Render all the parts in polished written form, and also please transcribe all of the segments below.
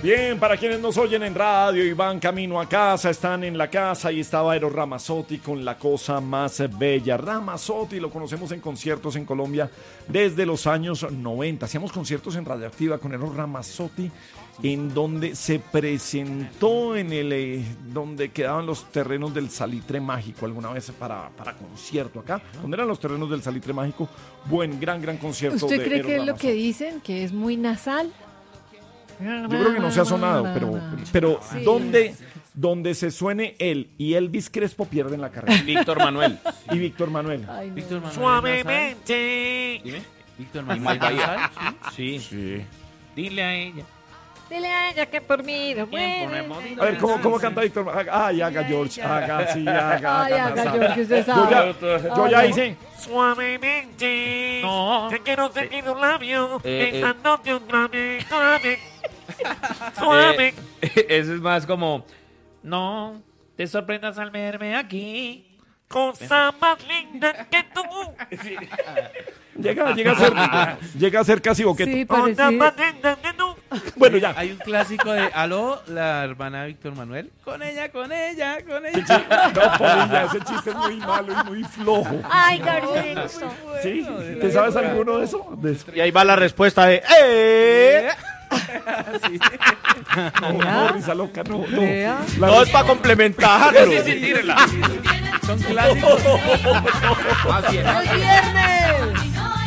Bien, para quienes nos oyen en radio y van camino a casa, están en la casa y estaba Eros Ramazzotti con La Cosa Más Bella. Ramazzotti lo conocemos en conciertos en Colombia desde los años 90. Hacíamos conciertos en Radioactiva con Eros Ramazzotti, en donde se presentó en el donde quedaban los terrenos del Salitre Mágico alguna vez para concierto acá, donde eran los terrenos del Salitre Mágico. Gran concierto. ¿Usted de cree Eros que es lo Ramazzotti. que dicen, que es muy nasal? Yo creo que no se ha sonado, pero Sí. donde se suene él y Elvis Crespo pierden la carrera. Víctor Manuel. Y Víctor Manuel. Ay, no. Víctor Manuel. Suavemente. Dime. Víctor Manuel Bahía. Sí. Sí. Dile a ella. Dile a ella que por mí no muere. A ver, ¿cómo canta Víctor? Ay, haga George, haga, sí, haga. Ay, haga, sabe. George, usted Yo sabe. ya Ay, hice. Suavemente. No. Te quiero seguir un labio. Eh, Besándote otra vez. Suave. Suave. Eso es más como, no te sorprendas al verme aquí. Cosa más linda que tú. Llega a ser casi boquete. Sí, Cosa parecido. más linda que tú. Bueno, ya. Hay un clásico de Aló, la hermana Víctor Manuel. Con ella. No, Polilla, ese chiste es muy malo y muy flojo. Ay, Gabriel. ¿Sí? ¿Te sabes alguno de eso? Y ahí va la respuesta de, No, risa loca, no. Vea. No es para complementarlo. Sí, tírela. Son clásicos. ¡El viernes!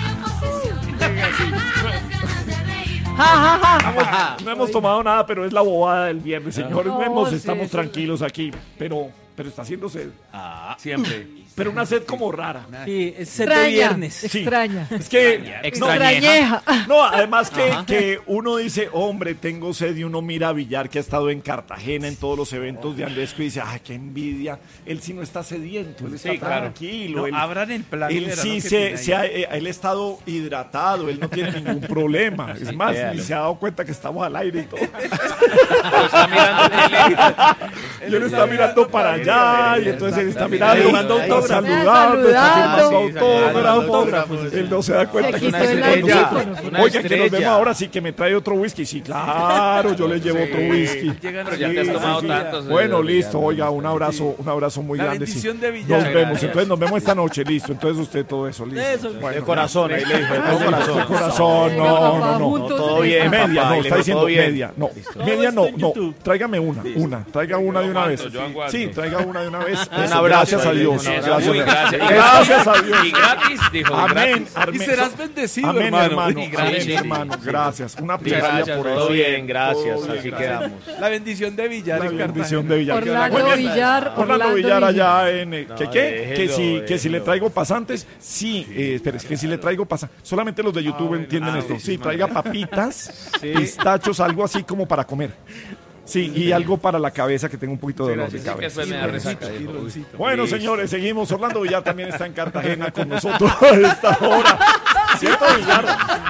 ¡Ja, ja, ja! No hemos tomado nada, pero es la bobada del viernes, señores. No, sí, Estamos sí. tranquilos aquí, pero está haciendo sed. Siempre. Pero una sed como rara. Sí, es set de Extraña, viernes. extraña. Es que Extrañeja. no, además que uno dice, hombre, tengo sed, y uno mira a Villar, que ha estado en Cartagena en todos los eventos de Andesco, y dice, ay, qué envidia. Él sí no está sediento, él está tranquilo. No, él, abran el plan. él sí él ha estado hidratado, él no tiene ningún problema. Es más, ni se ha dado cuenta que estamos al aire y todo. Está mirando tele. Y él está mirando para allá, y entonces él está mirando, saludando, Saludando. autógrafos. Él no se da cuenta Se que quitó está el haciendo audífono. nosotros. Una Oiga, que nos vemos estrella. ahora, sí, que me trae otro whisky. Sí, claro, yo le llevo otro whisky. Pero ya te has tomado tantos. Bueno, listo, oiga, un abrazo muy La grande. Sí. bendición de Villar. Nos vemos, entonces nos vemos esta noche, listo. Entonces usted todo eso, listo. Eso. De corazón, ahí le dijo, de De corazón. corazón, no. Juntos todo en bien, esta- Media, papá, no, y le está dijo, diciendo todo bien. media. No, media no, está en YouTube. Tráigame una. Traiga una de una vez. yo aguanto. Sí, traiga una de una vez. Un Eso, abrazo. gracias a Dios. Un abrazo. Gracias. Uy, gracias. Gracias a Dios. Y gratis, dijo. Amén. Y serás bendecido, Amén, hermano. hermano. Y Amén, sí, hermano. sí. Gracias. Una Muchas plegaria gracias, por todo eso. bien, gracias. Todo bien, Así gracias. quedamos. La bendición de Villar. La en bendición Cartagena. de Villar. Orlando Villar. Orlando Villar allá en... ¿Qué? déjelo, Que si le traigo pasantes. Sí, espera, es que si le traigo pasantes. Solamente los de YouTube entienden esto. Sí, traiga papitas, pistachos, algo así como para comer. Sí, y algo para la cabeza, que tengo un poquito de dolor de Sí, que cabeza. después me da resaca, dijo. Bueno, señores, seguimos. Orlando Villar también está en Cartagena con nosotros a esta hora. ¿Cierto, Villar?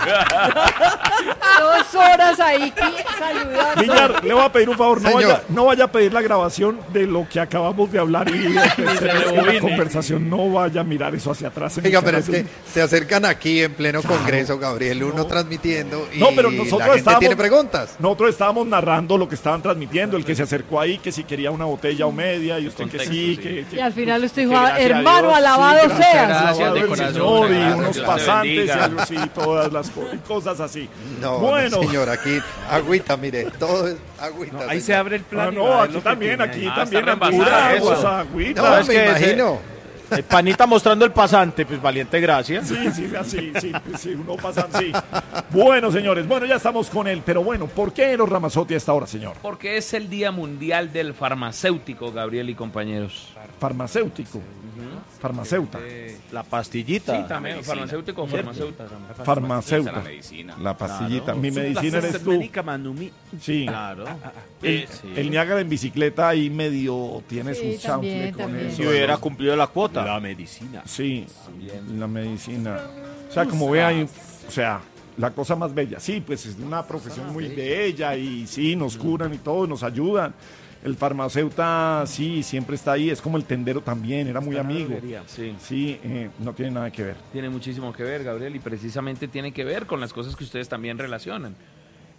2 horas ahí saludando. Villar, le voy a pedir un favor. Señor. No vaya a pedir la grabación de lo que acabamos de hablar y la conversación. No vaya a mirar eso hacia atrás. Oiga, pero es que se acercan aquí en pleno congreso, Gabriel, uno transmitiendo y No, pero nosotros la gente estábamos- tiene preguntas. Nosotros estábamos narrando lo que estaban transmitiendo, el que se acercó ahí, que si quería una botella o media, y usted que Contexto, sí, sí. Y al final usted dijo, gracias a hermano, Dios, alabado sí, seas. gracias, alabado de el corazón, Señor, y gracias, unos Dios te pasantes y bendiga. algo así, todas las cosas así. No, Bueno. no, señor, aquí agüita, mire, todo es agüita. Ahí se señor. abre el plan. Ah, y no, va a ver aquí lo que también, tiene aquí ahí. también, está pura reembasada agua, eso. agüita. No, es me que imagino. Panita mostrando el pasante, pues valiente gracia. Sí, uno pasa así. Bueno, señores, ya estamos con él, pero bueno, ¿por qué Eros Ramazzotti a esta hora, señor? Porque es el Día Mundial del Farmacéutico, Gabriel y compañeros. Farmacéutico. Farmacéuta. La pastillita. Sí, también, farmacéutico o farmacéuta. Farmacéuta. La medicina. La pastillita. Claro. Mi medicina eres tú. Sí. Claro. El Niágara en bicicleta ahí medio tiene Sí, su chanfle también, con también. eso. Si hubiera cumplido la cuota. La medicina. Sí, la medicina. O sea, como ve ahí, o sea, la cosa más bella. Sí, pues es una profesión muy bella y sí, nos curan y todo, nos ayudan. El farmacéuta, sí, siempre está ahí. Es como el tendero también, era muy amigo. Sí. Sí, no tiene nada que ver. Tiene muchísimo que ver, Gabriel, y precisamente tiene que ver con las cosas que ustedes también relacionan.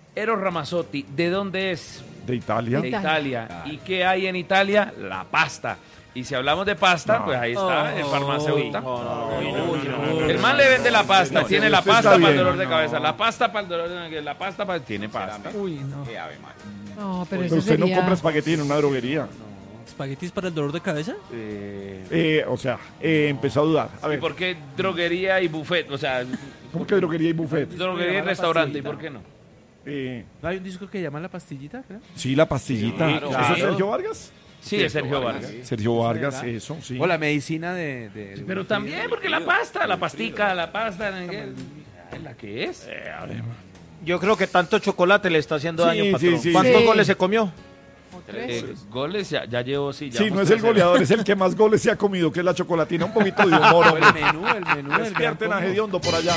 Eros Ramazzotti, ¿de dónde es? De Italia. De Italia. ¿Y qué hay en Italia? La pasta. Y si hablamos de pasta, pues ahí está el farmacéutico. El man le vende la pasta, tiene la usted pasta está para el bien. dolor de cabeza, la pasta para el dolor de cabeza, la pasta para... Tiene pasta. No, pero Pero eso usted no sería... compra espagueti en una droguería. ¿Espaguetis para el dolor de cabeza? O sea, empezó a dudar. A ¿Y ver, por qué droguería y buffet? O sea, ¿cómo que droguería y buffet? droguería y restaurante, ¿y por qué no? ¿No hay un disco que llama La Pastillita, creo? Sí, la pastillita. Claro. ¿Eso es Sergio Vargas? Sí, es Sergio Vargas. Sergio Vargas, ¿verdad? eso, sí. O la medicina de Pero también, porque la pasta, la pastica, la pasta, ¿la que es? Yo creo que tanto chocolate le está haciendo Sí, daño, sí, patrón. sí. ¿Cuántos Sí. goles se comió? Goles ya llevo, sí. Sí, no es el goleador, es el que más goles se ha comido, que es la chocolatina. Un poquito de humor, hombre. El menú. Despierten a Gediondo por allá.